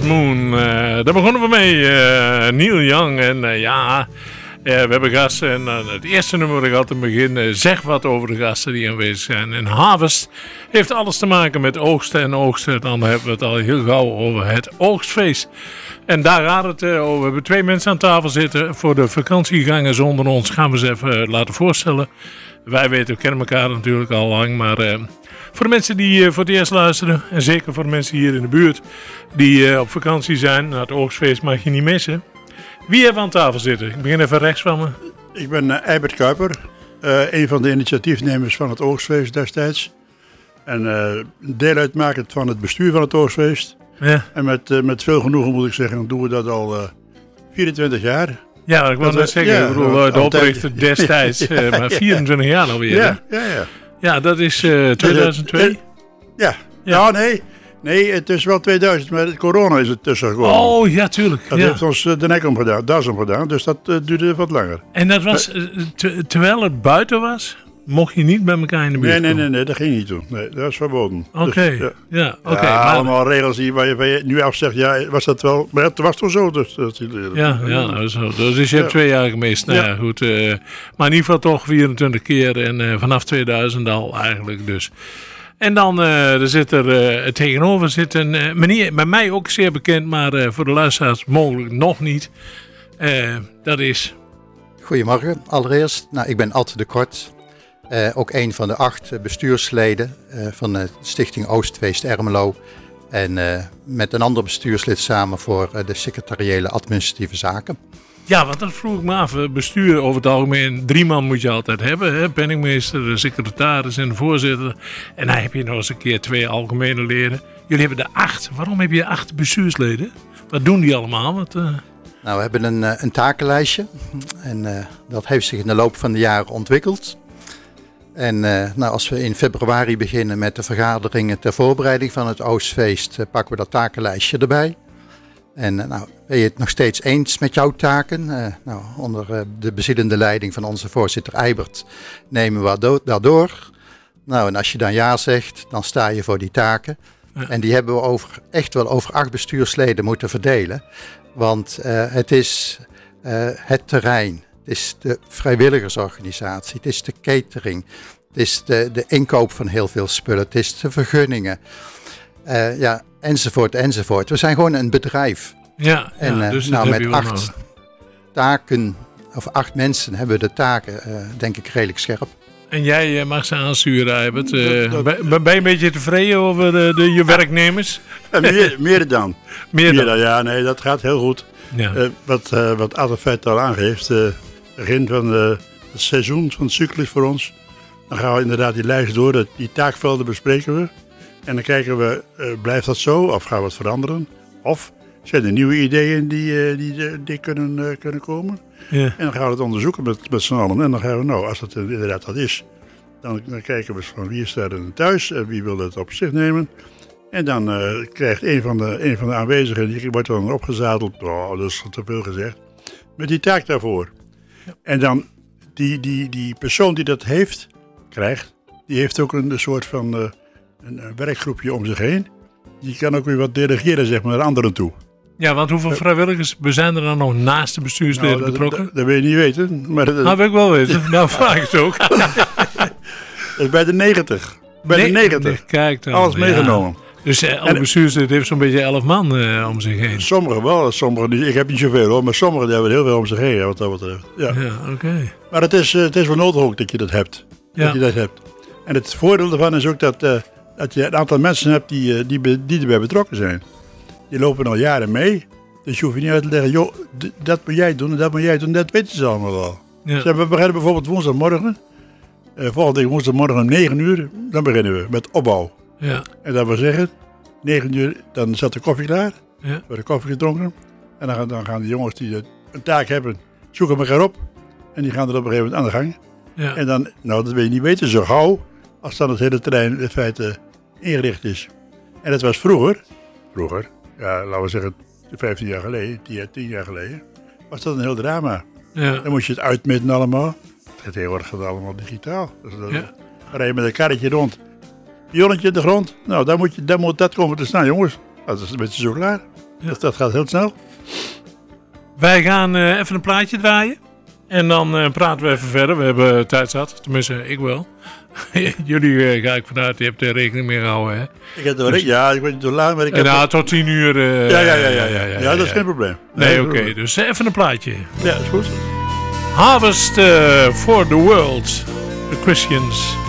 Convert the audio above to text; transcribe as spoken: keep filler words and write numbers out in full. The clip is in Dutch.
Moon. Uh, daar begonnen we mee. Uh, Neil Young. En uh, ja, uh, we hebben gasten. En uh, het eerste nummer dat ik altijd begin. Uh, zeg wat over de gasten die aanwezig zijn. En Harvest heeft alles te maken met oogsten en oogsten. Dan hebben we het al heel gauw over het oogstfeest. En daar gaat het uh, over. We hebben twee mensen aan tafel zitten. Voor de vakantiegangers onder ons gaan we ze even uh, laten voorstellen. Wij weten, we kennen elkaar natuurlijk al lang. Maar uh, voor de mensen die uh, voor het eerst luisteren. En zeker voor de mensen hier in de buurt. Die uh, op vakantie zijn. Nou, het oogstfeest mag je niet missen. Wie hebben we aan tafel zitten? Ik begin even rechts van me. Ik ben uh, Eibert Kuiper. Uh, een van de initiatiefnemers van het oogstfeest destijds. En uh, deel uitmakend van het bestuur van het oogstfeest. Ja. En met, uh, met veel genoegen moet ik zeggen, doen we dat al uh, vierentwintig jaar. Ja, ik wil net zeggen, ja, ik bedoel, uh, de oprichter destijds, uh, maar vierentwintig jaar alweer. Ja, ja, ja. Ja, dat is uh, tweeduizend twee. Ja, ja. Nou nee, nee, het is wel tweeduizend, maar corona is het tussen gekomen. Oh, ja, tuurlijk. Dat ja. heeft ons uh, de nek omgedaan, das omgedaan, dus dat uh, duurde wat langer. En dat was, uh, te, terwijl het buiten was, mocht je niet bij elkaar in de buurt Nee, nee, komen? nee, nee, dat ging niet toen. Nee, dat was verboden. Oké, okay. dus, ja. ja, oké. Okay, ja, maar... allemaal regels die waar je, waar je nu afzegt, ja, was dat wel, maar het was toch zo. Dus, dat, ja, ja, nou, zo. Dus je hebt ja. twee jaar gemist. Nou ja, ja goed. Uh, maar in ieder geval toch vierentwintig keer en uh, vanaf tweeduizend al eigenlijk dus. En dan uh, er zit er uh, tegenover zit een uh, meneer, bij mij ook zeer bekend, maar uh, voor de luisteraars mogelijk nog niet. Uh, dat is... Goedemorgen, allereerst. Nou, ik ben Ad de Kort. Uh, ook een van de acht bestuursleden uh, van de Stichting Oostfeest Ermelo. En uh, met een ander bestuurslid samen voor uh, de secretariële administratieve zaken. Ja, want dat vroeg ik me af. Bestuur over het algemeen, drie man moet je altijd hebben. Hè? Penningmeester, de secretaris en de voorzitter. En dan heb je nog eens een keer twee algemene leden. Jullie hebben er acht. Waarom heb je acht bestuursleden? Wat doen die allemaal? Wat, uh... Nou, we hebben een, een takenlijstje. En uh, dat heeft zich in de loop van de jaren ontwikkeld. En uh, nou, als we in februari beginnen met de vergaderingen ter voorbereiding van het Oostfeest, uh, pakken we dat takenlijstje erbij. En uh, nou, ben je het nog steeds eens met jouw taken? Uh, nou, onder uh, de bezielende leiding van onze voorzitter Eibert nemen we do- daardoor. Nou, en als je dan ja zegt, dan sta je voor die taken. Ja. En die hebben we over, echt wel over acht bestuursleden moeten verdelen. Want uh, het is uh, het terrein. Het is de vrijwilligersorganisatie, het is de catering, het is de, de inkoop van heel veel spullen, het is de vergunningen, uh, ja, enzovoort, enzovoort. We zijn gewoon een bedrijf. Ja, en ja, dus uh, nou, met acht nodig. taken, of acht mensen hebben we de taken, uh, denk ik, redelijk scherp. En jij uh, mag ze aansturen, Eibert. Uh, dat, dat, ben, ben je een beetje tevreden over de, de, je werknemers? Ja, meer, meer dan. meer, meer dan. dan. Ja, nee, dat gaat heel goed. Ja. Uh, wat uh, wat Ad Feit al aangeeft, uh, begin van uh, het seizoen, van de cyclus voor ons. Dan gaan we inderdaad die lijst door, die taakvelden bespreken we. En dan kijken we, uh, blijft dat zo of gaan we het veranderen? Of zijn er nieuwe ideeën die, uh, die, die, die kunnen, uh, kunnen komen? Ja. En dan gaan we het onderzoeken met, met z'n allen. En dan gaan we, nou, als het inderdaad dat is, dan, dan kijken we van wie is daar thuis en wie wil het op zich nemen. En dan uh, krijgt een van, de, een van de aanwezigen, die wordt dan opgezadeld, oh, dat is te veel gezegd, met die taak daarvoor. Ja. En dan die, die, die persoon die dat heeft, krijgt, die heeft ook een soort van uh, een, een werkgroepje om zich heen. Die kan ook weer wat delegeren, zeg maar, naar anderen toe. Ja, want hoeveel vrijwilligers zijn er dan nog naast de bestuursleden nou, dat, betrokken? Dat, dat wil je niet weten. Maar dat, dat wil ik wel weten. Nou, vraag ik het ook. Dat is bij de negentig. Bij nee, de negentig. Kijk dan. Alles meegenomen. Ja. Dus uh, elk bestuurslid heeft zo'n beetje elf man uh, om zich heen. Sommigen wel, sommigen niet. Ik heb niet zoveel hoor, maar sommigen die hebben heel veel om zich heen, wat dat betreft. Ja, ja oké. Okay. Maar het is, uh, het is wel nodig ook dat je dat hebt. Ja. Dat je dat hebt. En het voordeel daarvan is ook dat, uh, dat je een aantal mensen hebt die, uh, die, die erbij betrokken zijn. Die lopen al jaren mee. Dus je hoeft je niet uit te leggen, joh, d- dat moet jij doen en dat moet jij doen. Dat weten ze allemaal wel. Ja. Dus we beginnen bijvoorbeeld woensdagmorgen. Uh, volgende week woensdagmorgen om negen uur, dan beginnen we met opbouw. Ja. En dat wil zeggen, negen uur, dan zet de koffie klaar. Ja. Wordt de koffie gedronken. En dan gaan, dan gaan de jongens die een taak hebben, zoeken elkaar op. En die gaan er op een gegeven moment aan de gang. Ja. En dan, nou dat wil je niet weten, zo gauw, als dan het hele terrein in feite ingericht is. En dat was vroeger, vroeger, ja, laten we zeggen vijftien jaar geleden, tien jaar geleden, was dat een heel drama. Ja. Dan moest je het uitmeten allemaal. Tegenwoordig gaat het allemaal digitaal. Dus dat, ja. Dan rij je met een karretje rond. Pionnetje in de grond. Nou, dan moet, je, dan moet dat komen te staan, jongens. Dat is een beetje zo klaar. Ja. Dat, dat gaat heel snel. Wij gaan uh, even een plaatje draaien. En dan uh, praten we even verder. We hebben tijd zat. Tenminste, ik wel. Jullie uh, ga ik vanuit, je hebt er rekening mee gehouden, hè? Ik heb er dus, ja, ik weet niet hoe laat, maar ik heb... Nou, tot tien uur... Uh, ja, ja, ja, ja, ja, ja, ja, dat is geen probleem. Nee, nee oké. Okay. Dus even een plaatje. Ja, is goed. Harvest uh, for the World. The Christians...